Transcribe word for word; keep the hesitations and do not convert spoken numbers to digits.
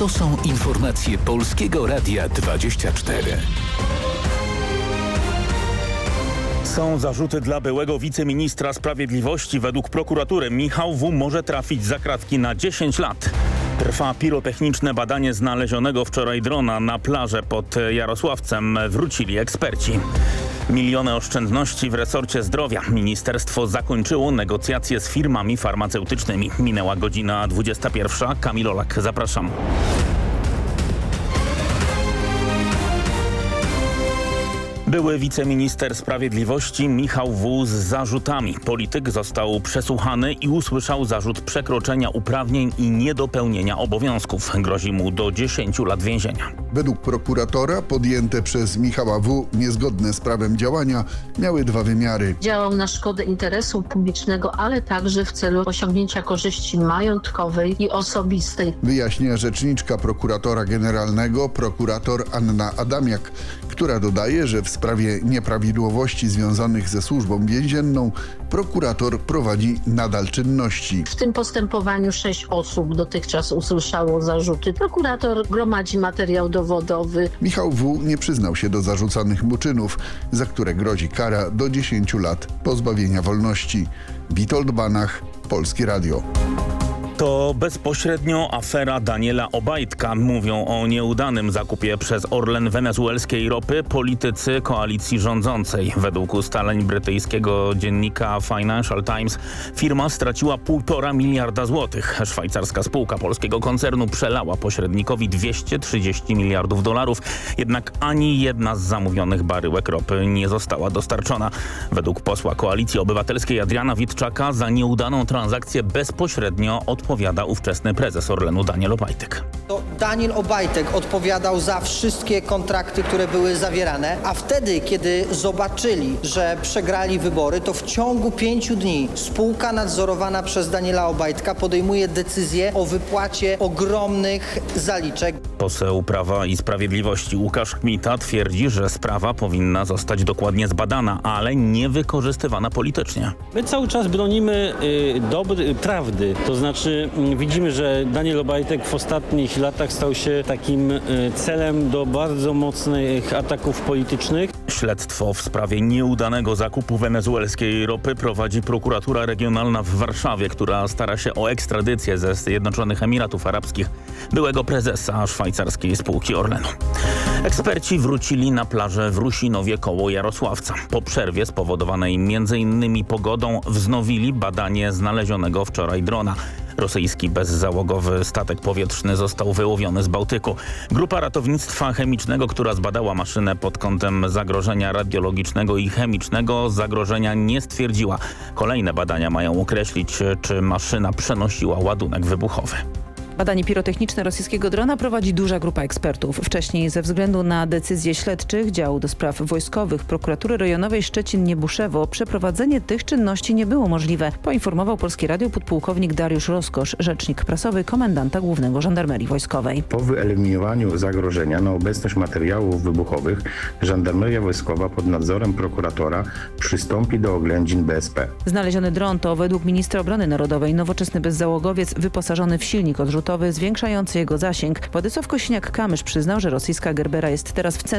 To są informacje Polskiego Radia dwadzieścia cztery. Są zarzuty dla byłego wiceministra sprawiedliwości. Według prokuratury Michał W. może trafić za kratki na dziesięć lat. Trwa pirotechniczne badanie znalezionego wczoraj drona na plaży pod Jarosławcem. Wrócili eksperci. Miliony oszczędności w resorcie zdrowia. Ministerstwo zakończyło negocjacje z firmami farmaceutycznymi. Minęła godzina dwudziesta pierwsza. Kamil Olak, zapraszam. Były wiceminister sprawiedliwości Michał W. z zarzutami. Polityk został przesłuchany i usłyszał zarzut przekroczenia uprawnień i niedopełnienia obowiązków. Grozi mu do dziesięciu lat więzienia. Według prokuratora podjęte przez Michała W. niezgodne z prawem działania miały dwa wymiary. Działał na szkodę interesu publicznego, ale także w celu osiągnięcia korzyści majątkowej i osobistej. Wyjaśnia rzeczniczka prokuratora generalnego, prokurator Anna Adamiak, która dodaje, że w sprawie nieprawidłowości związanych ze służbą więzienną prokurator prowadzi nadal czynności. W tym postępowaniu sześć osób dotychczas usłyszało zarzuty. Prokurator gromadzi materiał dowodowy. Michał W. nie przyznał się do zarzucanych mu czynów, za które grozi kara do dziesięciu lat pozbawienia wolności. Witold Banach, Polskie Radio. To bezpośrednio afera Daniela Obajtka. Mówią o nieudanym zakupie przez Orlen wenezuelskiej ropy politycy koalicji rządzącej. Według ustaleń brytyjskiego dziennika Financial Times firma straciła półtora miliarda złotych. Szwajcarska spółka polskiego koncernu przelała pośrednikowi dwieście trzydzieści miliardów dolarów. Jednak ani jedna z zamówionych baryłek ropy nie została dostarczona. Według posła Koalicji Obywatelskiej Adriana Witczaka za nieudaną transakcję bezpośrednio odpowiedzialny odpowiada ówczesny prezes Orlenu Daniel Obajtek. To Daniel Obajtek odpowiadał za wszystkie kontrakty, które były zawierane, a wtedy, kiedy zobaczyli, że przegrali wybory, to w ciągu pięciu dni spółka nadzorowana przez Daniela Obajtka podejmuje decyzję o wypłacie ogromnych zaliczek. Poseł Prawa i Sprawiedliwości Łukasz Kmita twierdzi, że sprawa powinna zostać dokładnie zbadana, ale nie wykorzystywana politycznie. My cały czas bronimy y, dobry, prawdy, to znaczy y, widzimy, że Daniel Obajtek w ostatnich latach stał się takim y, celem do bardzo mocnych ataków politycznych. Śledztwo w sprawie nieudanego zakupu wenezuelskiej ropy prowadzi prokuratura regionalna w Warszawie, która stara się o ekstradycję ze Zjednoczonych Emiratów Arabskich byłego prezesa szwajcarskiej spółki Orlenu. Eksperci wrócili na plażę w Rusinowie koło Jarosławca. Po przerwie spowodowanej między innymi pogodą wznowili badanie znalezionego wczoraj drona. Rosyjski bezzałogowy statek powietrzny został wyłowiony z Bałtyku. Grupa ratownictwa chemicznego, która zbadała maszynę pod kątem zagrożenia radiologicznego i chemicznego, zagrożenia nie stwierdziła. Kolejne badania mają określić, czy maszyna przenosiła ładunek wybuchowy. Badanie pirotechniczne rosyjskiego drona prowadzi duża grupa ekspertów. Wcześniej ze względu na decyzje śledczych działu do spraw wojskowych Prokuratury Rejonowej Szczecin-Niebuszewo przeprowadzenie tych czynności nie było możliwe, poinformował Polskie Radio podpułkownik Dariusz Roskosz, rzecznik prasowy komendanta głównego Żandarmerii Wojskowej. Po wyeliminowaniu zagrożenia na obecność materiałów wybuchowych Żandarmeria Wojskowa pod nadzorem prokuratora przystąpi do oględzin B S P. Znaleziony dron to według ministra obrony narodowej nowoczesny bezzałogowiec wyposażony w silnik odrzutowy zwiększający jego zasięg. Władysław Kosiniak-Kamysz przyznał, że rosyjska Gerbera jest teraz w centrum